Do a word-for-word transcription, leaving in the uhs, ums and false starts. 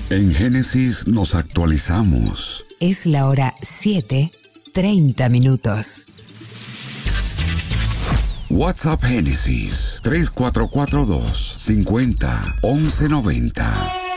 En Génesis nos actualizamos. Es la hora siete, treinta minutos. WhatsApp Génesis tres cuatro cuatro dos cincuenta once noventa.